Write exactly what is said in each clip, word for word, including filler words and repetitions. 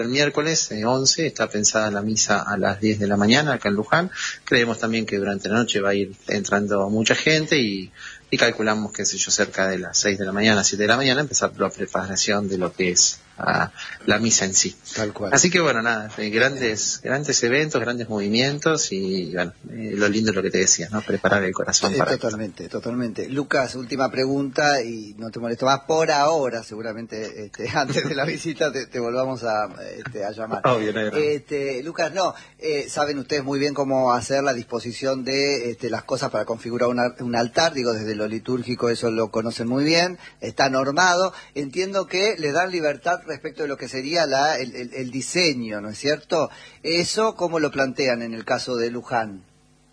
el miércoles eh, once está pensada la misa a las diez de la mañana acá en Luján. Creemos también que durante la noche va a ir entrando mucha gente y, y calculamos, qué sé yo, cerca de las seis de la mañana, siete de la mañana, empezar la preparación de lo que es a, la misa en sí. Tal cual. Así que bueno, nada, eh, grandes grandes eventos, grandes movimientos y bueno, eh, lo lindo es lo que te decía, ¿no? Preparar el corazón Eh, para totalmente, esto. totalmente. Lucas, última pregunta y no te molesto más por ahora, seguramente este, antes de la visita te, te volvamos a, este, a llamar. Obvio, no, no. Este, Lucas, no, eh, saben ustedes muy bien cómo hacer la disposición de este, las cosas para configurar una, un altar, digo, desde lo litúrgico eso lo conocen muy bien, está normado. Entiendo que le dan libertad respecto de lo que sería la, el, el, el diseño, ¿no es cierto? Eso, ¿cómo lo plantean en el caso de Luján?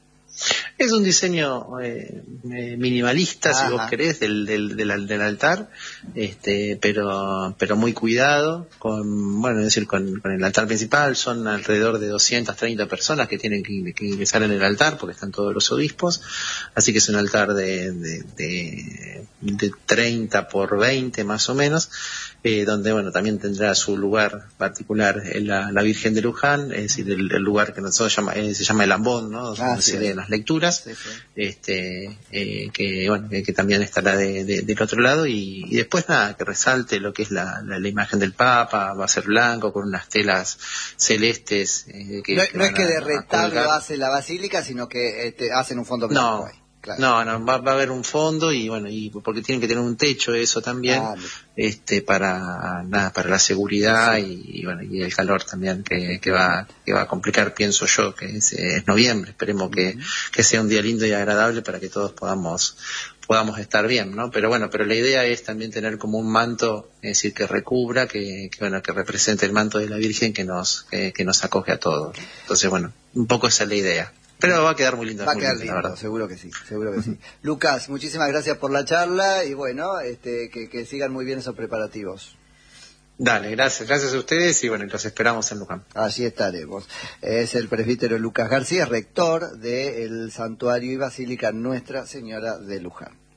Es un diseño eh, minimalista, Ajá. si vos querés, del, del, del, del altar, este, pero pero muy cuidado, con bueno, es decir, con, con el altar principal. Son alrededor de doscientas treinta personas que tienen que, que ingresar en el altar, porque están todos los obispos, así que es un altar de, de, de, de treinta por veinte más o menos, eh, donde bueno, también tendrá su lugar particular en la, la Virgen de Luján, es decir, el, el lugar que nosotros llama, eh, se llama el ambón, ¿no? Donde ah, se sí, leen las lecturas, sí, sí. este eh, que bueno que, que también estará de, de, del otro lado y, y después nada, que resalte lo que es la, la, la imagen del Papa. Va a ser blanco con unas telas celestes, eh, que, no, que no es que a, de retablo hace la basílica, sino que este, hacen un fondo blanco. No. Ahí. Claro. No, no, va, va a haber un fondo y bueno, y porque tienen que tener un techo eso también, ah, este, para nada, para la seguridad sí. y, y bueno, y el calor también que, que va, que va a complicar, pienso yo, que es, es noviembre. Esperemos uh-huh. que, que sea un día lindo y agradable para que todos podamos, podamos estar bien, ¿no? Pero bueno, pero la idea es también tener como un manto, es decir, que recubra, que, que bueno, que represente el manto de la Virgen que nos, que, que nos acoge a todos. Entonces bueno, un poco esa es la idea. Pero va a quedar muy lindo. Va a quedar lindo, lindo seguro que sí, seguro que sí. Lucas, muchísimas gracias por la charla y bueno, este, que, que sigan muy bien esos preparativos. Dale, gracias, gracias a ustedes y bueno, los esperamos en Luján. Así estaremos. Es el presbítero Lucas García, rector del Santuario y Basílica Nuestra Señora de Luján.